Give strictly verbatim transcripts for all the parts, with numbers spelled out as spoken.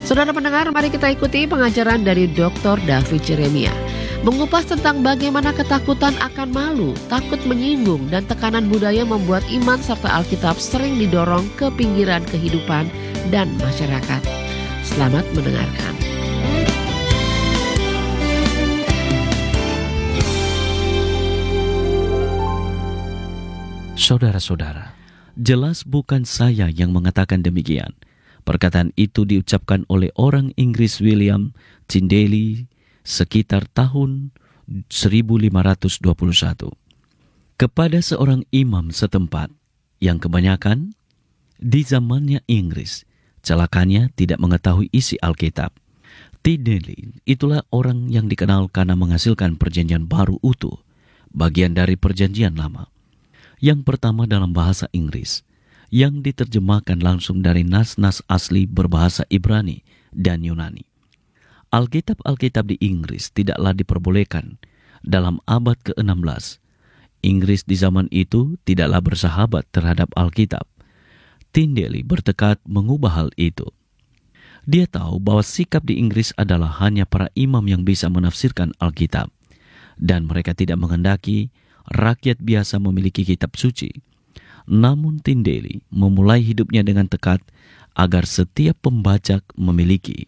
Saudara pendengar, mari kita ikuti pengajaran dari doktor David Jeremia. Mengupas tentang bagaimana ketakutan akan malu, takut menyinggung, dan tekanan budaya membuat iman serta Alkitab sering didorong ke pinggiran kehidupan dan masyarakat. Selamat mendengarkan. Saudara-saudara, jelas bukan saya yang mengatakan demikian. Perkataan itu diucapkan oleh orang Inggris William Tyndale sekitar tahun seribu lima ratus dua puluh satu. Kepada seorang imam setempat yang kebanyakan di zamannya Inggris, celakanya tidak mengetahui isi Alkitab. Tyndale itulah orang yang dikenal karena menghasilkan perjanjian baru utuh, bagian dari perjanjian lama. Yang pertama dalam bahasa Inggris, yang diterjemahkan langsung dari nas-nas asli berbahasa Ibrani dan Yunani. Alkitab-Alkitab di Inggris tidaklah diperbolehkan dalam abad ke enam belas. Inggris di zaman itu tidaklah bersahabat terhadap Alkitab. Tyndale bertekad mengubah hal itu. Dia tahu bahwa sikap di Inggris adalah hanya para imam yang bisa menafsirkan Alkitab, dan mereka tidak menghendaki rakyat biasa memiliki kitab suci. Namun Tyndale memulai hidupnya dengan tekad agar setiap pembajak memiliki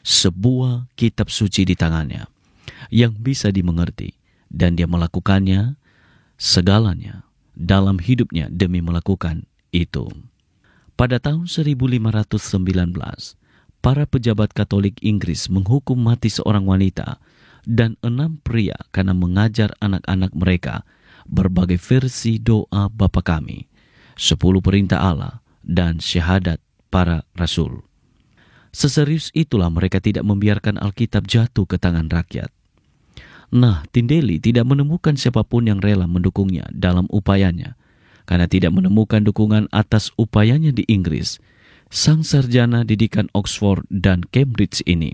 sebuah kitab suci di tangannya yang bisa dimengerti, dan dia melakukannya segalanya dalam hidupnya demi melakukan itu. Pada tahun seribu lima ratus sembilan belas, para pejabat Katolik Inggris menghukum mati seorang wanita dan enam pria karena mengajar anak-anak mereka berbagai versi doa Bapa Kami, sepuluh perintah Allah, dan syahadat para rasul. Seserius itulah mereka tidak membiarkan Alkitab jatuh ke tangan rakyat. Nah, Tyndale tidak menemukan siapapun yang rela mendukungnya dalam upayanya. Karena tidak menemukan dukungan atas upayanya di Inggris, sang sarjana didikan Oxford dan Cambridge ini,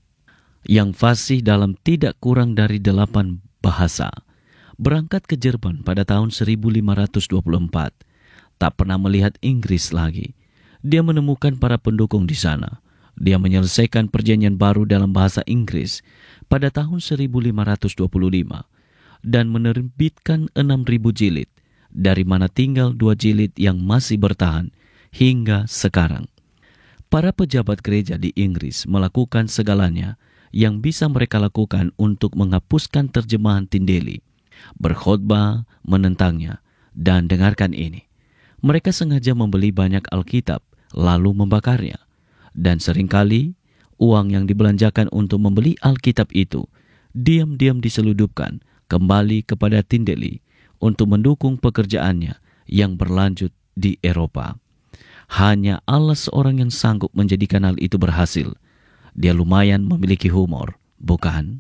yang fasih dalam tidak kurang dari delapan bahasa, berangkat ke Jerman pada tahun seribu lima ratus dua puluh empat. Tak pernah melihat Inggris lagi. Dia menemukan para pendukung di sana. Dia menyelesaikan perjanjian baru dalam bahasa Inggris pada tahun seribu lima ratus dua puluh lima dan menerbitkan enam ribu jilid, dari mana tinggal dua jilid yang masih bertahan hingga sekarang. Para pejabat gereja di Inggris melakukan segalanya yang bisa mereka lakukan untuk menghapuskan terjemahan Tyndale, berkhotbah menentangnya, dan dengarkan ini. Mereka sengaja membeli banyak Alkitab lalu membakarnya. Dan seringkali uang yang dibelanjakan untuk membeli Alkitab itu diam-diam diseludupkan kembali kepada Tyndale untuk mendukung pekerjaannya yang berlanjut di Eropa. Hanya Allah seorang yang sanggup menjadikan hal itu berhasil. Dia lumayan memiliki humor, bukan?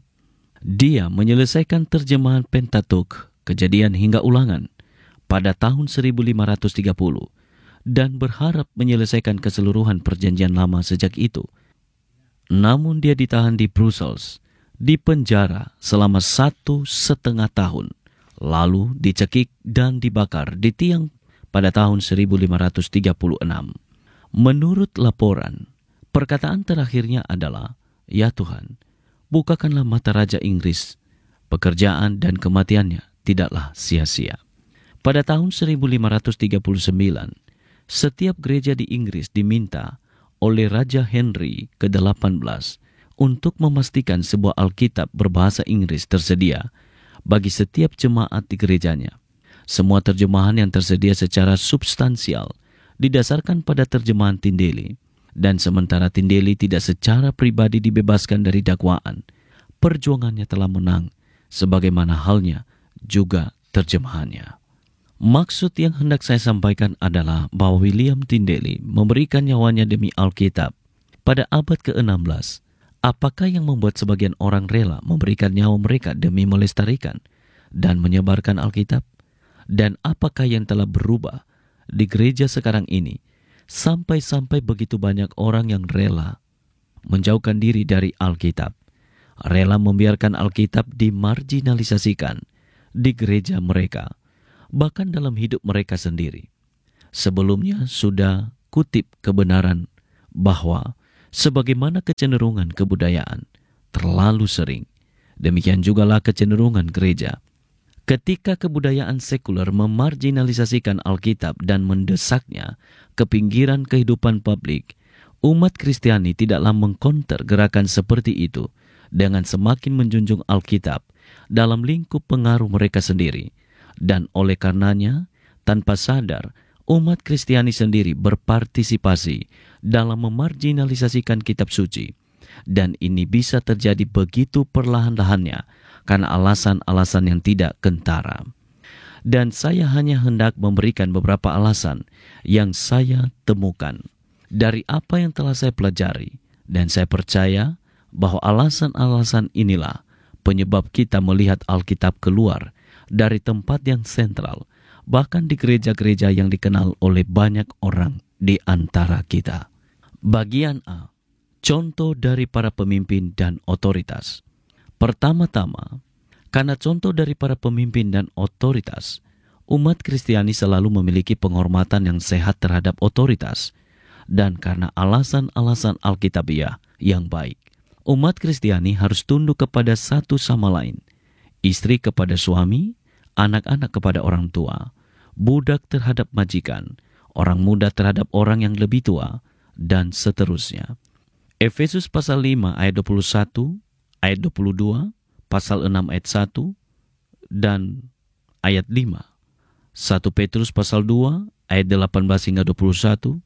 Dia menyelesaikan terjemahan Pentateuch, Kejadian hingga Ulangan, pada tahun seribu lima ratus tiga puluh. Dan berharap menyelesaikan keseluruhan perjanjian lama sejak itu. Namun dia ditahan di Brussels, di penjara selama satu setengah tahun, lalu dicekik dan dibakar di tiang pada tahun seribu lima ratus tiga puluh enam. Menurut laporan, perkataan terakhirnya adalah, "Ya Tuhan, bukakanlah mata Raja Inggris, pekerjaan dan kematiannya tidaklah sia-sia." Pada tahun seribu lima ratus tiga puluh sembilan, setiap gereja di Inggris diminta oleh Raja Henry ke delapan belas untuk memastikan sebuah Alkitab berbahasa Inggris tersedia bagi setiap jemaat di gerejanya. Semua terjemahan yang tersedia secara substansial didasarkan pada terjemahan Tyndale, dan sementara Tyndale tidak secara pribadi dibebaskan dari dakwaan, perjuangannya telah menang, sebagaimana halnya juga terjemahannya. Maksud yang hendak saya sampaikan adalah bahwa William Tyndale memberikan nyawanya demi Alkitab pada abad ke enam belas. Apakah yang membuat sebagian orang rela memberikan nyawa mereka demi melestarikan dan menyebarkan Alkitab? Dan apakah yang telah berubah di gereja sekarang ini sampai-sampai begitu banyak orang yang rela menjauhkan diri dari Alkitab, rela membiarkan Alkitab dimarginalisasikan di gereja mereka, bahkan dalam hidup mereka sendiri. Sebelumnya sudah kutip kebenaran bahwa Sebagaimana kecenderungan kebudayaan terlalu sering, demikian jugalah kecenderungan gereja. Ketika kebudayaan sekuler memarginalisasikan Alkitab dan mendesaknya ke pinggiran kehidupan publik, umat Kristiani tidaklah mengkonter gerakan seperti itu dengan semakin menjunjung Alkitab dalam lingkup pengaruh mereka sendiri. Dan oleh karenanya, tanpa sadar, umat Kristiani sendiri berpartisipasi dalam memarginalisasikan kitab suci. Dan ini bisa terjadi begitu perlahan-lahannya karena alasan-alasan yang tidak kentara. Dan saya hanya hendak memberikan beberapa alasan yang saya temukan dari apa yang telah saya pelajari. Dan saya percaya bahwa alasan-alasan inilah penyebab kita melihat Alkitab keluar dari tempat yang sentral, bahkan di gereja-gereja yang dikenal oleh banyak orang di antara kita. Bagian A, contoh dari para pemimpin dan otoritas. Pertama-tama, karena contoh dari para pemimpin dan otoritas, umat Kristiani selalu memiliki penghormatan yang sehat terhadap otoritas. Dan karena alasan-alasan Alkitabiah yang baik, umat Kristiani harus tunduk kepada satu sama lain. Istri kepada suami, anak-anak kepada orang tua, budak terhadap majikan, orang muda terhadap orang yang lebih tua, dan seterusnya. Efesus pasal lima ayat dua puluh satu, ayat dua puluh dua, pasal enam ayat satu, dan ayat lima. satu Petrus pasal dua ayat delapan belas hingga dua puluh satu,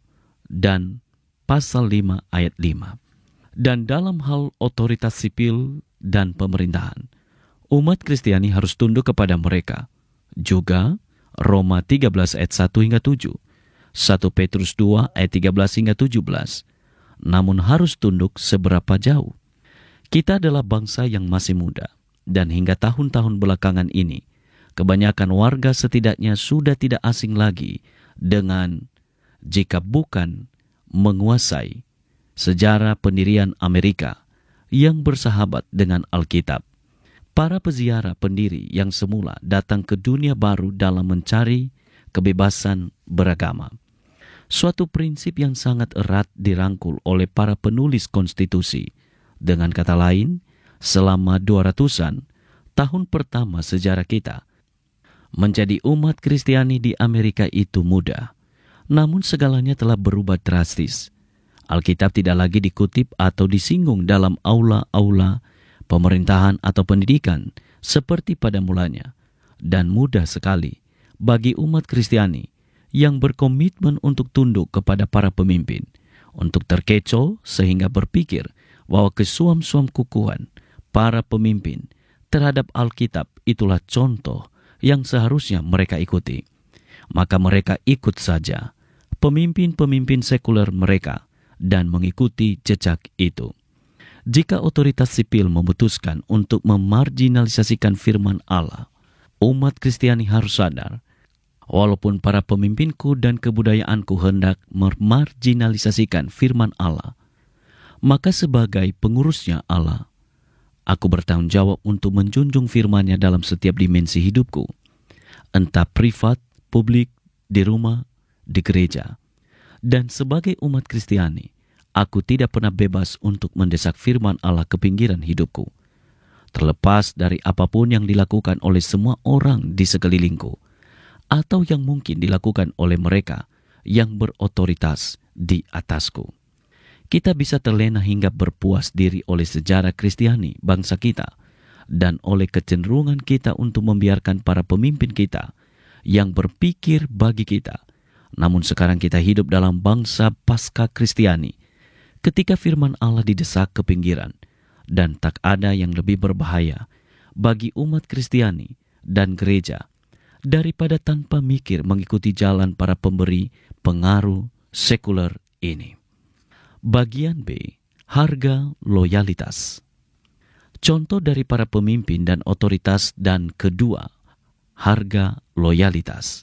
dan pasal lima ayat lima. Dan dalam hal otoritas sipil dan pemerintahan, umat Kristiani harus tunduk kepada mereka. Juga Roma tiga belas ayat satu hingga tujuh, satu Petrus dua ayat tiga belas hingga tujuh belas. Namun harus tunduk seberapa jauh? Kita adalah bangsa yang masih muda, dan hingga tahun-tahun belakangan ini, kebanyakan warga setidaknya sudah tidak asing lagi dengan, jika bukan menguasai, sejarah pendirian Amerika yang bersahabat dengan Alkitab. Para peziarah pendiri yang semula datang ke dunia baru dalam mencari kebebasan beragama. Suatu prinsip yang sangat erat dirangkul oleh para penulis konstitusi. Dengan kata lain, selama dua ratusan tahun pertama sejarah kita, menjadi umat Kristiani di Amerika itu mudah. Namun segalanya telah berubah drastis. Alkitab tidak lagi dikutip atau disinggung dalam aula-aula pemerintahan atau pendidikan seperti pada mulanya. Dan mudah sekali bagi umat Kristiani yang berkomitmen untuk tunduk kepada para pemimpin, untuk terkecoh sehingga berpikir bahwa kesuam-suam kukuhan para pemimpin terhadap Alkitab itulah contoh yang seharusnya mereka ikuti. Maka mereka ikut saja pemimpin-pemimpin sekuler mereka dan mengikuti jejak itu. Jika otoritas sipil memutuskan untuk memarginalisasikan firman Allah, umat Kristiani harus sadar, walaupun para pemimpinku dan kebudayaanku hendak memarginalisasikan firman Allah, maka sebagai pengurusnya Allah, aku bertanggung jawab untuk menjunjung firman-Nya dalam setiap dimensi hidupku, entah privat, publik, di rumah, di gereja. Dan sebagai umat Kristiani, aku tidak pernah bebas untuk mendesak firman Allah ke pinggiran hidupku, terlepas dari apapun yang dilakukan oleh semua orang di sekelilingku, atau yang mungkin dilakukan oleh mereka yang berotoritas di atasku. Kita bisa terlena hingga berpuas diri oleh sejarah Kristiani bangsa kita dan oleh kecenderungan kita untuk membiarkan para pemimpin kita yang berpikir bagi kita. Namun sekarang kita hidup dalam bangsa pasca Kristiani ketika firman Allah didesak ke pinggiran, dan tak ada yang lebih berbahaya bagi umat Kristiani dan gereja daripada tanpa mikir mengikuti jalan para pemberi pengaruh sekuler ini. Bagian B, harga loyalitas. Contoh dari para pemimpin dan otoritas, dan kedua, harga loyalitas.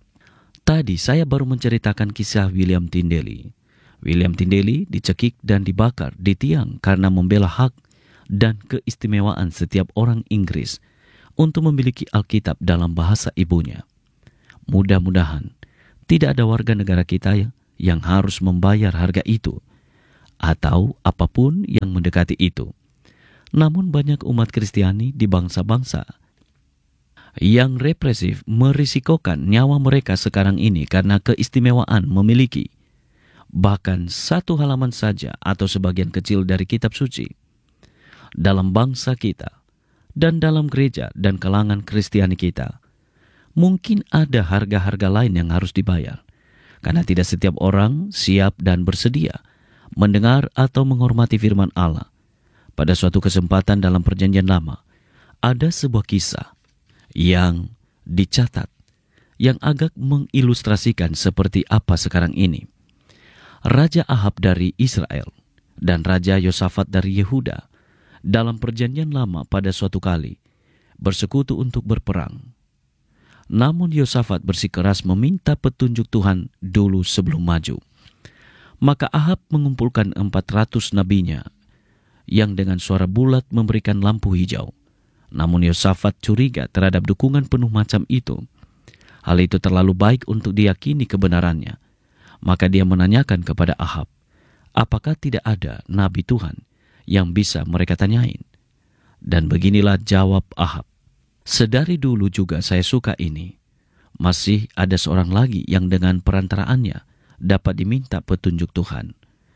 Tadi saya baru menceritakan kisah William Tyndale. William Tyndale dicekik dan dibakar di tiang karena membela hak dan keistimewaan setiap orang Inggris untuk memiliki Alkitab dalam bahasa ibunya. Mudah-mudahan tidak ada warga negara kita yang harus membayar harga itu. atau apapun yang mendekati itu. Namun banyak umat Kristiani di bangsa-bangsa yang represif merisikokan nyawa mereka sekarang ini karena keistimewaan memiliki bahkan satu halaman saja atau sebagian kecil dari kitab suci. Dalam bangsa kita dan dalam gereja dan kalangan Kristiani kita, mungkin ada harga-harga lain yang harus dibayar, karena tidak setiap orang siap dan bersedia mendengar atau menghormati firman Allah. Pada suatu kesempatan dalam Perjanjian Lama, ada sebuah kisah yang dicatat yang agak mengilustrasikan seperti apa sekarang ini. Raja Ahab dari Israel dan Raja Yosafat dari Yehuda dalam Perjanjian Lama pada suatu kali bersekutu untuk berperang. Namun Yosafat bersikeras meminta petunjuk Tuhan dulu sebelum maju. Maka Ahab mengumpulkan empat ratus nabinya yang dengan suara bulat memberikan lampu hijau. Namun Yosafat curiga terhadap dukungan penuh macam itu. Hal itu terlalu baik untuk diyakini kebenarannya. Maka dia menanyakan kepada Ahab, apakah tidak ada nabi Tuhan yang bisa mereka tanyain? Dan beginilah jawab Ahab, sedari dulu juga saya suka ini. Masih ada seorang lagi yang dengan perantaraannya dapat diminta petunjuk Tuhan.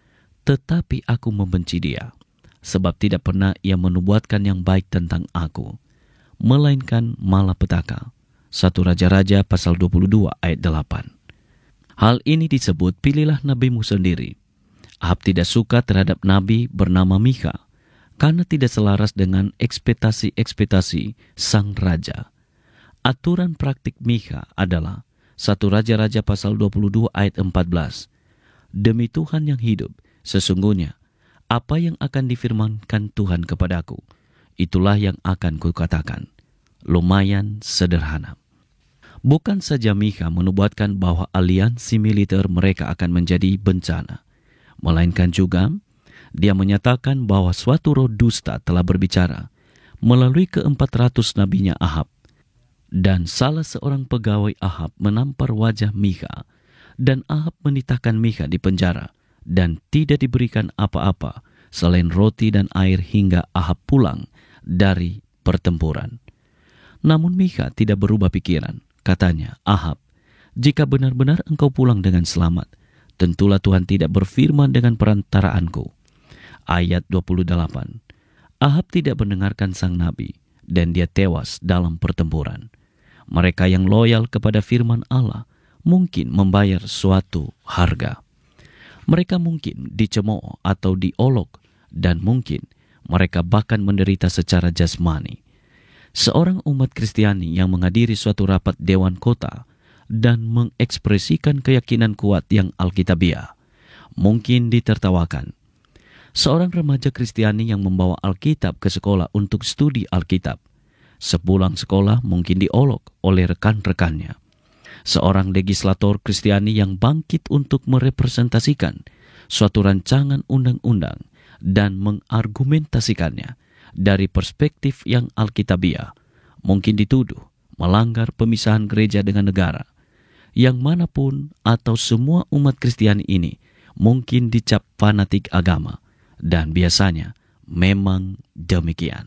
Tetapi aku membenci dia, sebab tidak pernah ia menubuatkan yang baik tentang aku, melainkan malapetaka. satu Raja-Raja pasal dua puluh dua ayat delapan. Hal ini disebut pilihlah nabimu sendiri. Ahab tidak suka terhadap nabi bernama Mika, karena tidak selaras dengan ekspektasi-ekspektasi sang raja. Aturan praktik Mika adalah satu Raja-Raja pasal dua puluh dua ayat empat belas. Demi Tuhan yang hidup, sesungguhnya apa yang akan difirmankan Tuhan kepadaku, itulah yang akan kukatakan. Lumayan sederhana. Bukan saja Mika menubuatkan bahwa aliansi militer mereka akan menjadi bencana, melainkan juga dia menyatakan bahwa suatu roh dusta telah berbicara melalui keempat ratus nabinya Ahab. Dan salah seorang pegawai Ahab menampar wajah Mika, dan Ahab menitahkan Mika di penjara, dan tidak diberikan apa-apa selain roti dan air hingga Ahab pulang dari pertempuran. Namun Mika tidak berubah pikiran. Katanya, Ahab, jika benar-benar engkau pulang dengan selamat, tentulah Tuhan tidak berfirman dengan perantaraanku. Ayat dua puluh delapan. Ahab tidak mendengarkan sang nabi, dan dia tewas dalam pertempuran. Mereka yang loyal kepada firman Allah mungkin membayar suatu harga. Mereka mungkin dicemooh atau diolok, dan mungkin mereka bahkan menderita secara jasmani. Seorang umat Kristiani yang menghadiri suatu rapat dewan kota dan mengekspresikan keyakinan kuat yang alkitabiah mungkin ditertawakan. Seorang remaja Kristiani yang membawa Alkitab ke sekolah untuk studi Alkitab, sepulang sekolah mungkin diolok oleh rekan-rekannya. Seorang legislator Kristiani yang bangkit untuk merepresentasikan suatu rancangan undang-undang dan mengargumentasikannya dari perspektif yang alkitabiah, mungkin dituduh melanggar pemisahan gereja dengan negara. Yang manapun atau semua umat Kristiani ini mungkin dicap fanatik agama, dan biasanya memang demikian.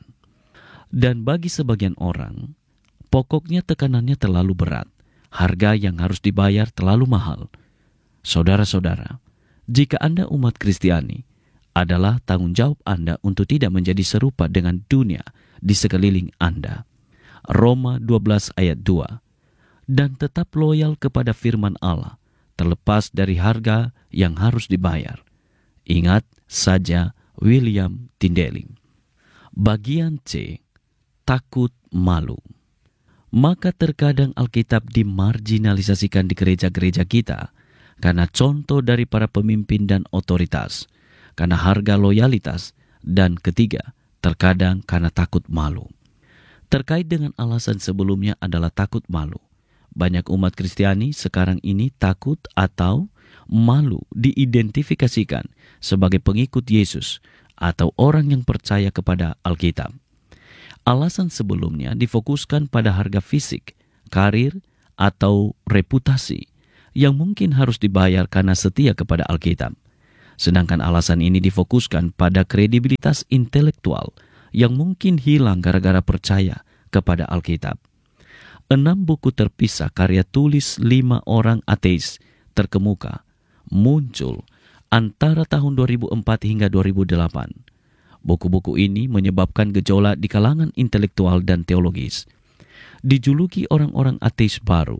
Dan bagi sebagian orang, pokoknya tekanannya terlalu berat, harga yang harus dibayar terlalu mahal. Saudara-saudara, jika Anda umat Kristiani, adalah tanggung jawab Anda untuk tidak menjadi serupa dengan dunia di sekeliling Anda. Roma dua belas ayat dua. Dan tetap loyal kepada firman Allah, terlepas dari harga yang harus dibayar. Ingat saja William Tyndale. Bagian C. Takut malu. Maka terkadang Alkitab dimarginalisasikan di gereja-gereja kita karena contoh dari para pemimpin dan otoritas, karena harga loyalitas, dan ketiga, terkadang karena takut malu. Terkait dengan alasan sebelumnya adalah takut malu. Banyak umat Kristiani sekarang ini takut atau malu diidentifikasikan sebagai pengikut Yesus atau orang yang percaya kepada Alkitab. Alasan sebelumnya difokuskan pada harga fisik, karir, atau reputasi yang mungkin harus dibayar karena setia kepada Alkitab. Sedangkan alasan ini difokuskan pada kredibilitas intelektual yang mungkin hilang gara-gara percaya kepada Alkitab. Enam buku terpisah karya tulis lima orang ateis terkemuka muncul antara tahun dua ribu empat hingga dua ribu delapan. Buku-buku ini menyebabkan gejolak di kalangan intelektual dan teologis. Dijuluki orang-orang ateis baru,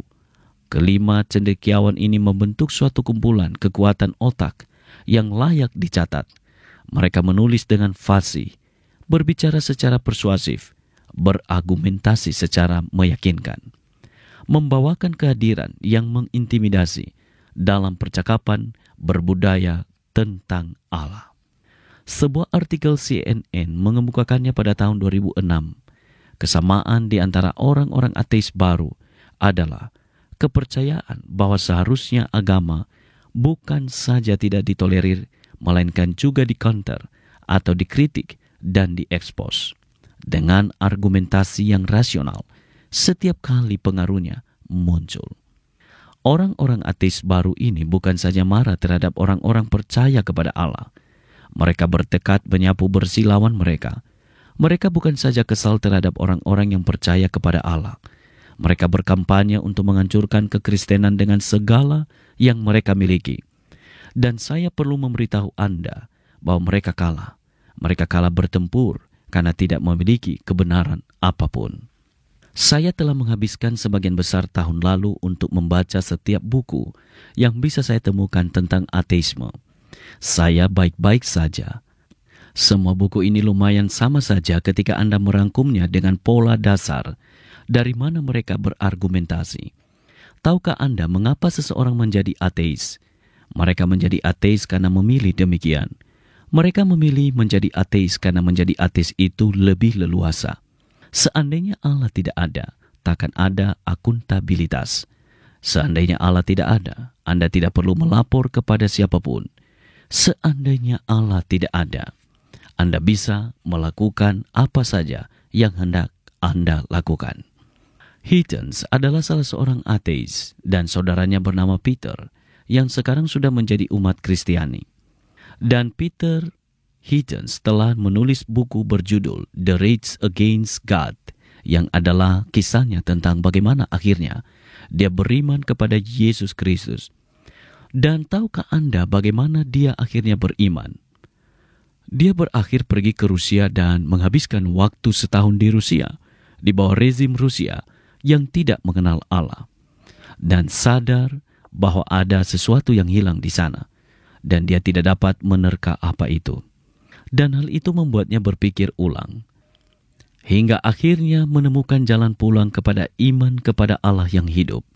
kelima cendekiawan ini membentuk suatu kumpulan kekuatan otak yang layak dicatat. Mereka menulis dengan fasih, berbicara secara persuasif, berargumentasi secara meyakinkan, membawakan kehadiran yang mengintimidasi dalam percakapan berbudaya tentang Allah. Sebuah artikel C N N mengemukakannya pada tahun dua ribu enam. Kesamaan di antara orang-orang ateis baru adalah kepercayaan bahwa seharusnya agama bukan saja tidak ditolerir, melainkan juga di-counter atau dikritik dan diekspos dengan argumentasi yang rasional setiap kali pengaruhnya muncul. Orang-orang ateis baru ini bukan saja marah terhadap orang-orang percaya kepada Allah. Mereka bertekad menyapu bersih lawan mereka. Mereka bukan saja kesal terhadap orang-orang yang percaya kepada Allah. Mereka berkampanye untuk menghancurkan kekristenan dengan segala yang mereka miliki. Dan saya perlu memberitahu Anda bahwa mereka kalah. Mereka kalah bertempur karena tidak memiliki kebenaran apapun. Saya telah menghabiskan sebagian besar tahun lalu untuk membaca setiap buku yang bisa saya temukan tentang ateisme. Saya baik-baik saja. Semua buku ini lumayan sama saja ketika Anda merangkumnya dengan pola dasar dari mana mereka berargumentasi. Tahukah Anda mengapa seseorang menjadi ateis? Mereka menjadi ateis karena memilih demikian. Mereka memilih menjadi ateis karena menjadi ateis itu lebih leluasa. Seandainya Allah tidak ada, takkan ada akuntabilitas. Seandainya Allah tidak ada, Anda tidak perlu melapor kepada siapapun. Seandainya Allah tidak ada, Anda bisa melakukan apa saja yang hendak Anda lakukan. Hitchens adalah salah seorang ateis dan saudaranya bernama Peter yang sekarang sudah menjadi umat Kristiani. Dan Peter Hitchens telah menulis buku berjudul The Rage Against God, yang adalah kisahnya tentang bagaimana akhirnya dia beriman kepada Yesus Kristus. Dan tahukah Anda bagaimana dia akhirnya beriman? Dia berakhir pergi ke Rusia dan menghabiskan waktu setahun di Rusia, di bawah rezim Rusia yang tidak mengenal Allah. Dan sadar bahwa ada sesuatu yang hilang di sana, dan dia tidak dapat menerka apa itu. Dan hal itu membuatnya berpikir ulang, hingga akhirnya menemukan jalan pulang kepada iman kepada Allah yang hidup.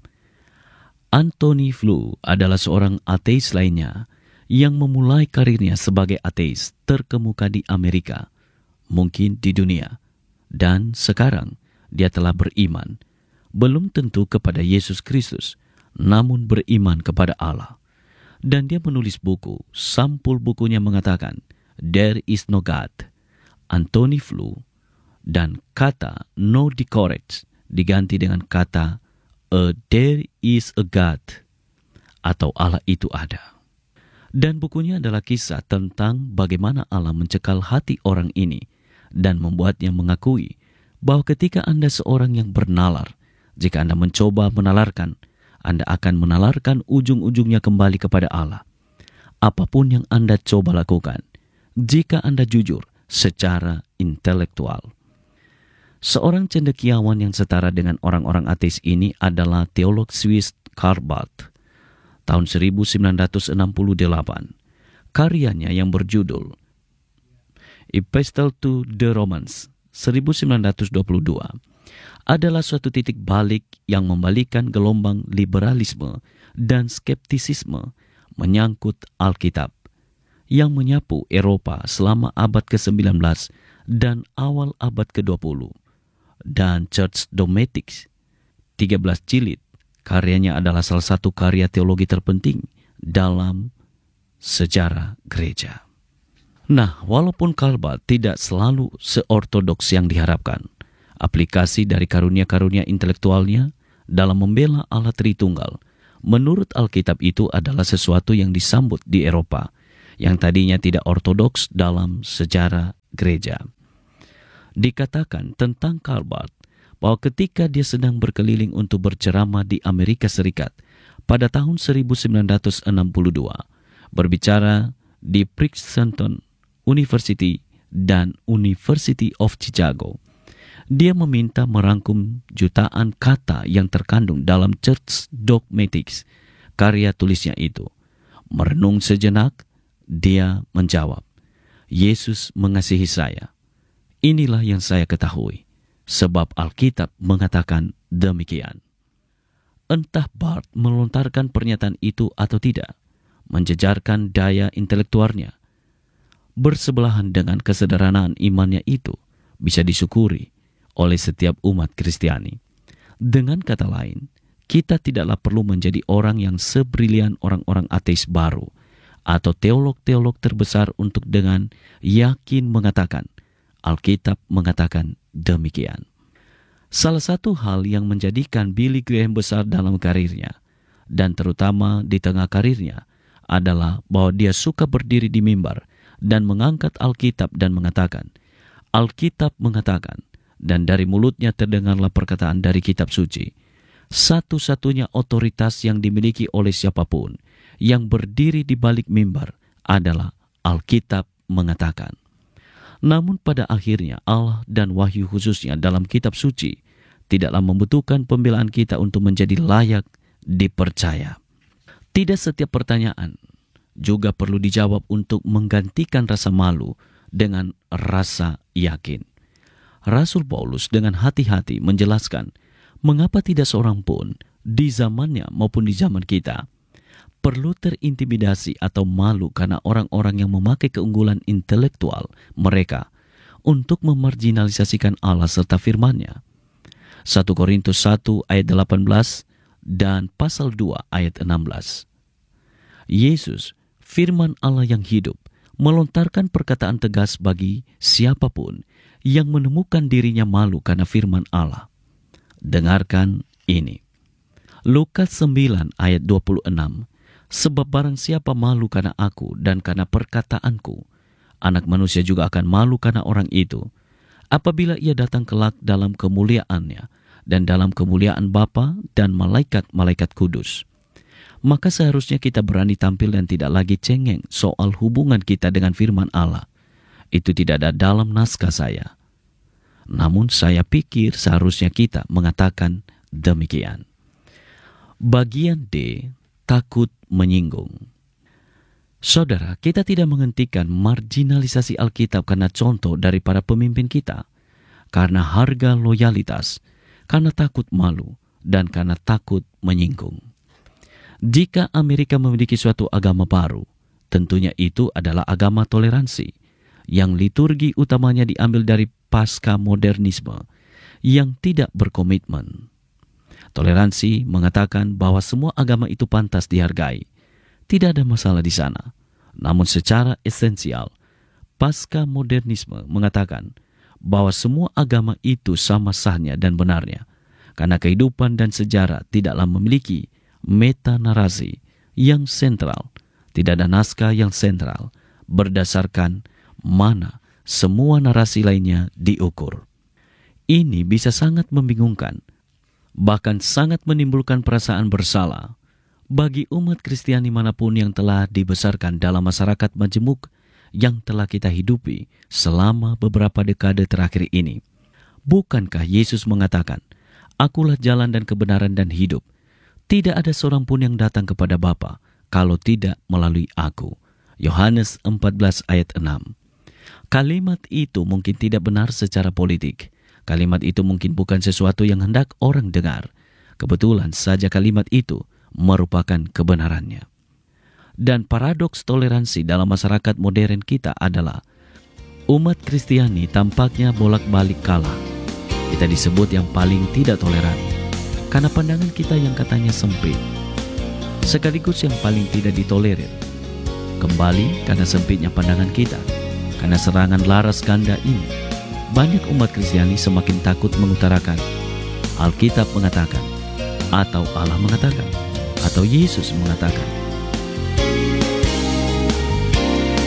Anthony Flew adalah seorang ateis lainnya yang memulai karirnya sebagai ateis terkemuka di Amerika, mungkin di dunia. Dan sekarang dia telah beriman, belum tentu kepada Yesus Kristus, namun beriman kepada Allah. Dan dia menulis buku, sampul bukunya mengatakan, There is no God. Anthony Flew, dan kata no dicorrect diganti dengan kata a there is a God, atau Allah itu ada. Dan bukunya adalah kisah tentang bagaimana Allah mencekal hati orang ini dan membuatnya mengakui bahwa ketika Anda seorang yang bernalar, jika Anda mencoba menalarkan, Anda akan menalarkan ujung-ujungnya kembali kepada Allah. Apapun yang Anda coba lakukan, jika Anda jujur secara intelektual. Seorang cendekiawan yang setara dengan orang-orang ateis ini adalah teolog Swiss Karl Barth, tahun seribu sembilan ratus enam puluh delapan. Karyanya yang berjudul Epistle to the Romans seribu sembilan ratus dua puluh dua adalah suatu titik balik yang membalikkan gelombang liberalisme dan skeptisisme menyangkut Alkitab yang menyapu Eropa selama abad ke sembilan belas dan awal abad ke dua puluh. Dan Church Dogmatics tiga belas jilid, karyanya adalah salah satu karya teologi terpenting dalam sejarah gereja. Nah, walaupun Karl Barth tidak selalu seortodoks yang diharapkan, aplikasi dari karunia-karunia intelektualnya dalam membela Allah Tritunggal menurut Alkitab itu adalah sesuatu yang disambut di Eropa, yang tadinya tidak ortodoks dalam sejarah gereja. Dikatakan tentang Karl Barth bahwa ketika dia sedang berkeliling untuk berceramah di Amerika Serikat pada tahun seribu sembilan ratus enam puluh dua, berbicara di Princeton University dan University of Chicago, dia meminta merangkum jutaan kata yang terkandung dalam Church Dogmatics, karya tulisnya itu. Merenung sejenak, dia menjawab, "Yesus mengasihi saya. Inilah yang saya ketahui, sebab Alkitab mengatakan demikian." Entah Barth melontarkan pernyataan itu atau tidak, menjejarkan daya intelektualnya, bersebelahan dengan kesederhanaan imannya itu, bisa disyukuri oleh setiap umat Kristiani. Dengan kata lain, kita tidaklah perlu menjadi orang yang sebrilian orang-orang ateis baru atau teolog-teolog terbesar untuk dengan yakin mengatakan, Alkitab mengatakan demikian. Salah satu hal yang menjadikan Billy Graham besar dalam karirnya, dan terutama di tengah karirnya, adalah bahwa dia suka berdiri di mimbar dan mengangkat Alkitab dan mengatakan, Alkitab mengatakan, dan dari mulutnya terdengarlah perkataan dari kitab suci. Satu-satunya otoritas yang dimiliki oleh siapapun yang berdiri di balik mimbar adalah Alkitab mengatakan. Namun pada akhirnya Allah dan wahyu khususnya dalam kitab suci tidaklah membutuhkan pembelaan kita untuk menjadi layak dipercaya. Tidak setiap pertanyaan juga perlu dijawab untuk menggantikan rasa malu dengan rasa yakin. Rasul Paulus dengan hati-hati menjelaskan mengapa tidak seorang pun di zamannya maupun di zaman kita perlu terintimidasi atau malu karena orang-orang yang memakai keunggulan intelektual mereka untuk memarginalisasikan Allah serta firman-Nya. satu Korintus satu ayat delapan belas dan pasal dua ayat enam belas. Yesus, firman Allah yang hidup, melontarkan perkataan tegas bagi siapapun yang menemukan dirinya malu karena firman Allah. Dengarkan ini. Lukas sembilan ayat dua puluh enam. Sebab barang siapa malu karena aku dan karena perkataanku, anak manusia juga akan malu karena orang itu, apabila ia datang kelak dalam kemuliaannya dan dalam kemuliaan Bapa dan malaikat-malaikat kudus. Maka seharusnya kita berani tampil dan tidak lagi cengeng soal hubungan kita dengan firman Allah. Itu tidak ada dalam naskah saya. Namun saya pikir seharusnya kita mengatakan demikian. Bagian D, takut menyinggung. Saudara, kita tidak menghentikan marginalisasi Alkitab karena contoh dari para pemimpin kita, karena harga loyalitas, karena takut malu, dan karena takut menyinggung. Jika Amerika memiliki suatu agama baru, tentunya itu adalah agama toleransi, yang liturgi utamanya diambil dari pasca modernisme, yang tidak berkomitmen. Toleransi mengatakan bahwa semua agama itu pantas dihargai. Tidak ada masalah di sana. Namun secara esensial, pasca modernisme mengatakan bahwa semua agama itu sama sahnya dan benarnya, karena kehidupan dan sejarah tidaklah memiliki meta-narasi yang sentral. Tidak ada naskah yang sentral, berdasarkan mana semua narasi lainnya diukur. Ini bisa sangat membingungkan, bahkan sangat menimbulkan perasaan bersalah bagi umat Kristiani manapun yang telah dibesarkan dalam masyarakat majemuk yang telah kita hidupi selama beberapa dekade terakhir ini. Bukankah Yesus mengatakan, Akulah jalan dan kebenaran dan hidup. Tidak ada seorang pun yang datang kepada Bapa kalau tidak melalui aku. Yohanes empat belas ayat enam. Kalimat itu mungkin tidak benar secara politik. Kalimat itu mungkin bukan sesuatu yang hendak orang dengar. Kebetulan saja kalimat itu merupakan kebenarannya. Dan paradoks toleransi dalam masyarakat modern kita adalah umat Kristiani tampaknya bolak-balik kalah. Kita disebut yang paling tidak toleran karena pandangan kita yang katanya sempit, sekaligus yang paling tidak ditolerir. Kembali karena sempitnya pandangan kita, karena serangan laras ganda ini, banyak umat Kristiani semakin takut mengutarakan Alkitab mengatakan, atau Allah mengatakan, atau Yesus mengatakan.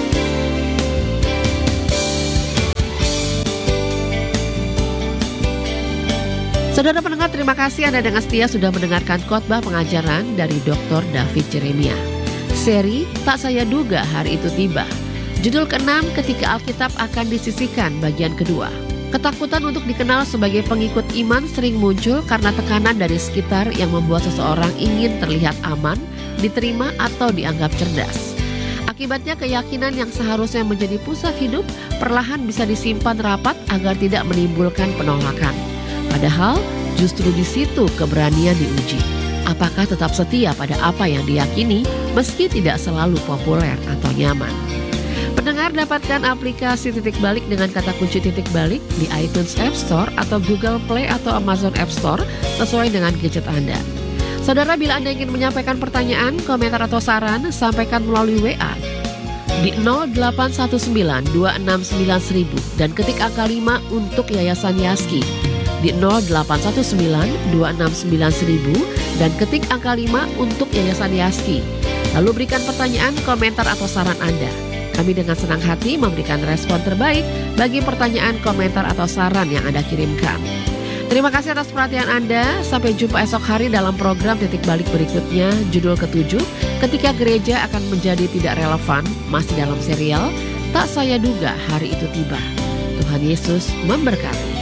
Saudara pendengar, terima kasih Anda dengan setia sudah mendengarkan khotbah pengajaran dari doktor David Jeremia. Seri Tak Saya Duga Hari Itu Tiba. Judul keenam, Ketika Alkitab Akan Disisihkan, bagian kedua. Ketakutan untuk dikenal sebagai pengikut iman sering muncul karena tekanan dari sekitar yang membuat seseorang ingin terlihat aman, diterima atau dianggap cerdas. Akibatnya keyakinan yang seharusnya menjadi pusat hidup perlahan bisa disimpan rapat agar tidak menimbulkan penolakan. Padahal justru di situ keberanian diuji. Apakah tetap setia pada apa yang diyakini meski tidak selalu populer atau nyaman? Pendengar, dapatkan aplikasi Titik Balik dengan kata kunci Titik Balik di iTunes App Store atau Google Play atau Amazon App Store sesuai dengan gadget Anda. Saudara, bila Anda ingin menyampaikan pertanyaan, komentar atau saran, sampaikan melalui W A di nol delapan satu sembilan dua enam sembilan seribu dan ketik angka lima untuk Yayasan Yaski di nol delapan satu sembilan dua enam sembilan seribu dan ketik angka lima untuk Yayasan Yaski. Lalu berikan pertanyaan, komentar atau saran Anda. Kami dengan senang hati memberikan respon terbaik bagi pertanyaan, komentar, atau saran yang Anda kirimkan. Terima kasih atas perhatian Anda. Sampai jumpa esok hari dalam program Titik Balik berikutnya. Judul ketujuh, Ketika Gereja Akan Menjadi Tidak Relevan, masih dalam serial Tak Saya Duga Hari Itu Tiba. Tuhan Yesus memberkati.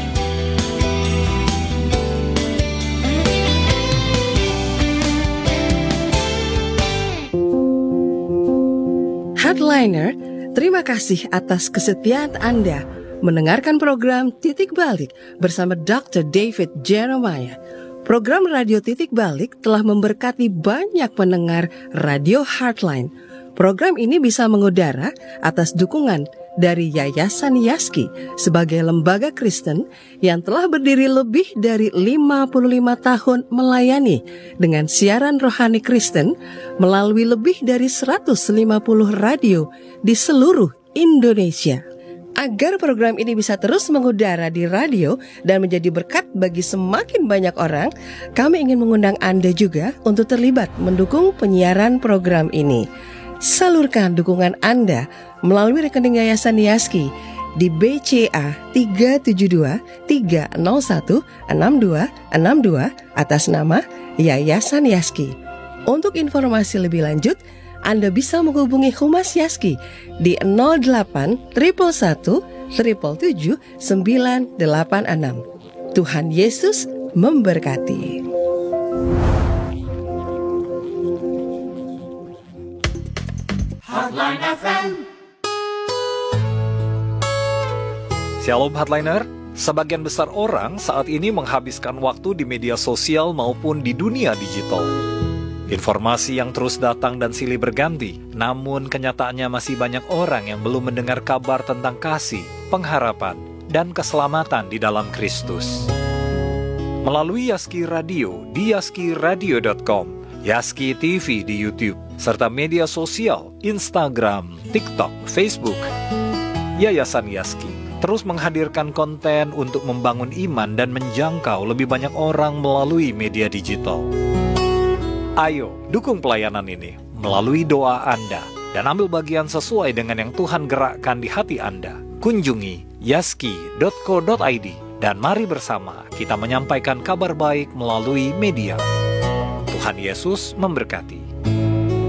Headliner, terima kasih atas kesetiaan Anda mendengarkan program Titik Balik bersama doktor David Jeremiah. Program Radio Titik Balik telah memberkati banyak pendengar Radio Heartline. Program ini bisa mengudara atas dukungan dari Yayasan Yaski sebagai lembaga Kristen yang telah berdiri lebih dari lima puluh lima tahun melayani dengan siaran rohani Kristen melalui lebih dari seratus lima puluh radio di seluruh Indonesia. Agar program ini bisa terus mengudara di radio dan menjadi berkat bagi semakin banyak orang, kami ingin mengundang Anda juga untuk terlibat mendukung penyiaran program ini. Salurkan dukungan Anda melalui rekening Yayasan Yaski di B C A tiga tujuh dua tiga nol satu enam dua enam dua atas nama Yayasan Yaski. Untuk informasi lebih lanjut, Anda bisa menghubungi Humas Yaski di nol delapan satu satu satu tujuh tujuh sembilan delapan enam. Tuhan Yesus memberkati. Heartline F M. Shalom Heartliner, sebagian besar orang saat ini menghabiskan waktu di media sosial maupun di dunia digital. Informasi yang terus datang dan silih berganti, namun kenyataannya masih banyak orang yang belum mendengar kabar tentang kasih, pengharapan, dan keselamatan di dalam Kristus. Melalui Yaski Radio di yaski radio dot com, Yaski T V di YouTube, serta media sosial, Instagram, TikTok, Facebook, Yayasan Yaski terus menghadirkan konten untuk membangun iman dan menjangkau lebih banyak orang melalui media digital. Ayo, dukung pelayanan ini melalui doa Anda dan ambil bagian sesuai dengan yang Tuhan gerakkan di hati Anda. Kunjungi yaski dot co dot i d dan mari bersama kita menyampaikan kabar baik melalui media. Tuhan Yesus memberkati.